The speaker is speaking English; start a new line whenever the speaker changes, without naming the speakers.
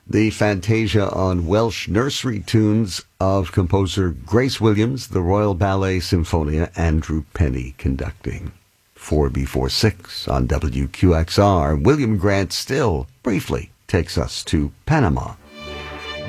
The Fantasia on Welsh nursery tunes of composer Grace Williams, the Royal Ballet Symphonia, Andrew Penny conducting. 4B46 on WQXR. William Grant Still briefly takes us to Panama.